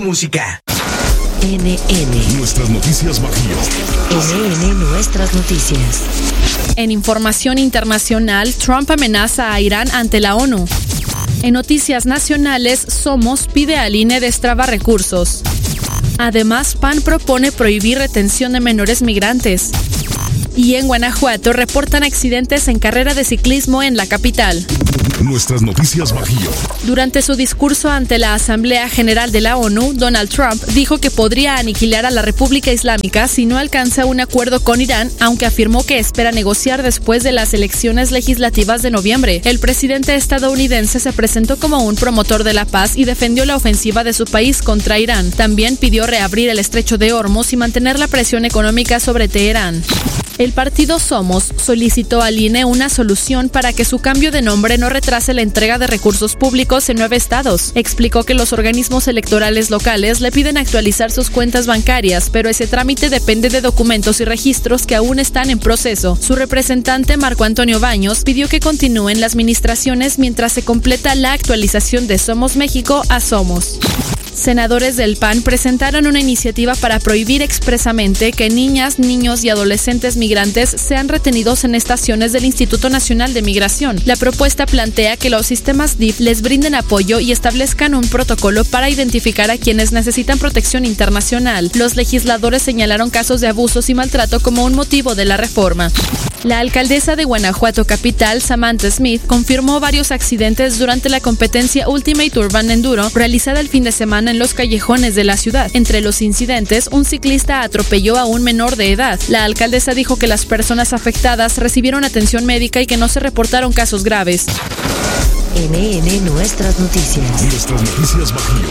música. NN. Nuestras noticias Bajío. NN Nuestras noticias. En información internacional, Trump amenaza a Irán ante la ONU. En noticias nacionales, Somos pide al INE destrabar recursos. Además, PAN propone prohibir retención de menores migrantes. Y en Guanajuato reportan accidentes en carrera de ciclismo en la capital. Nuestras noticias Bajío. Durante su discurso ante la Asamblea General de la ONU, Donald Trump dijo que podría aniquilar a la República Islámica si no alcanza un acuerdo con Irán, aunque afirmó que espera negociar después de las elecciones legislativas de noviembre. El presidente estadounidense se presentó como un promotor de la paz y defendió la ofensiva de su país contra Irán. También pidió reabrir el estrecho de Hormuz y mantener la presión económica sobre Teherán. El partido Somos solicitó al INE una solución para que su cambio de nombre no retrase la entrega de recursos públicos en 9 estados. Explicó que los organismos electorales locales le piden actualizar sus cuentas bancarias, pero ese trámite depende de documentos y registros que aún están en proceso. Su representante, Marco Antonio Baños, pidió que continúen las ministraciones mientras se completa la actualización de Somos México a Somos. Senadores del PAN presentaron una iniciativa para prohibir expresamente que niñas, niños y adolescentes migrantes sean retenidos en estaciones del Instituto Nacional de Migración. La propuesta plantea que los sistemas DIF les brinden apoyo y establezcan un protocolo para identificar a quienes necesitan protección internacional. Los legisladores señalaron casos de abusos y maltrato como un motivo de la reforma. La alcaldesa de Guanajuato Capital, Samantha Smith, confirmó varios accidentes durante la competencia Ultimate Urban Enduro realizada el fin de semana en los callejones de la ciudad. Entre los incidentes, un ciclista atropelló a un menor de edad. La alcaldesa dijo que las personas afectadas recibieron atención médica y que no se reportaron casos graves. NN Nuestras noticias. Nuestras noticias Bajío.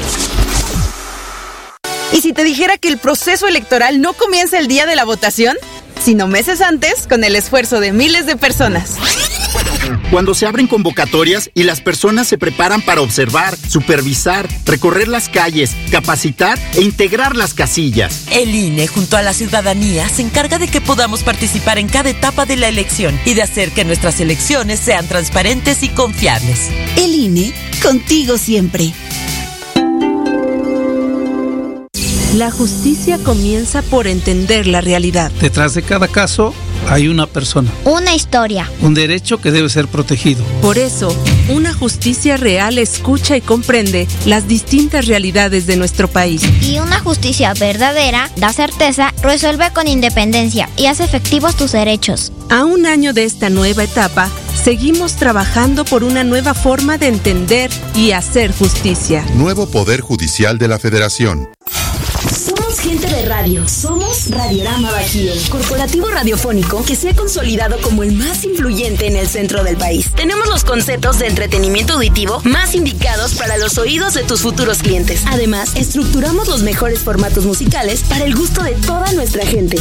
¿Y si te dijera que el proceso electoral no comienza el día de la votación, sino meses antes, con el esfuerzo de miles de personas? Cuando se abren convocatorias y las personas se preparan para observar, supervisar, recorrer las calles, capacitar e integrar las casillas. El INE, junto a la ciudadanía, se encarga de que podamos participar en cada etapa de la elección y de hacer que nuestras elecciones sean transparentes y confiables. El INE, contigo siempre. La justicia comienza por entender la realidad. Detrás de cada caso hay una persona. Una historia. Un derecho que debe ser protegido. Por eso, una justicia real escucha y comprende las distintas realidades de nuestro país. Y una justicia verdadera da certeza, resuelve con independencia y hace efectivos tus derechos. A un año de esta nueva etapa, seguimos trabajando por una nueva forma de entender y hacer justicia. Nuevo Poder Judicial de la Federación. Somos gente de radio, somos Radiorama Bajío, corporativo radiofónico que se ha consolidado como el más influyente en el centro del país. Tenemos los conceptos de entretenimiento auditivo más indicados para los oídos de tus futuros clientes. Además, estructuramos los mejores formatos musicales para el gusto de toda nuestra gente.